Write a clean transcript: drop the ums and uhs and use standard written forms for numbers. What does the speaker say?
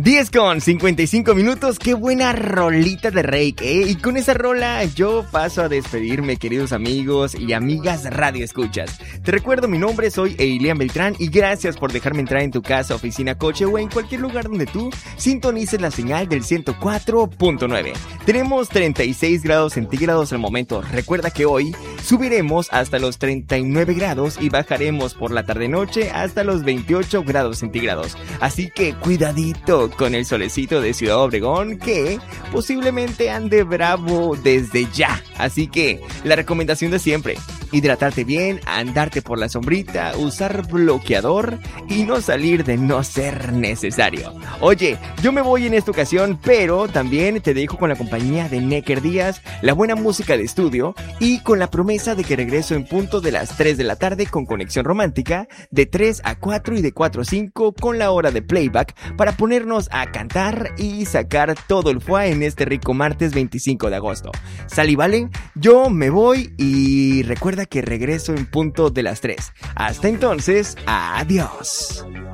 10:55. Qué buena rolita de Reik, ¿eh? Y con esa rola yo paso a despedirme, queridos amigos y amigas radio escuchas. Te recuerdo mi nombre, soy Eilian Beltrán y gracias por dejarme entrar en tu casa, oficina, coche o en cualquier lugar donde tú sintonices la señal del 104.9. Tenemos 36 grados centígrados al momento. Recuerda que hoy subiremos hasta los 39 grados y bajaremos por la tarde-noche hasta los 28 grados centígrados. Así que cuidadito con el solecito de Ciudad Obregón que posiblemente ande bravo desde ya. Así que la recomendación de siempre: hidratarte bien, andarte por la sombrita, usar bloqueador y no salir de no ser necesario. Oye, yo me voy en esta ocasión, pero también te dejo con la compañía de Necker Díaz, la buena música de estudio y con la promesa de que regreso en punto de las 3 de la tarde con Conexión Romántica, de 3 a 4 y de 4 a 5 con la hora de playback para ponernos a cantar y sacar todo el fuá en este rico martes 25 de agosto. ¿Sal y vale? Yo me voy y recuerda que regreso en punto de las 3. Hasta entonces, adiós.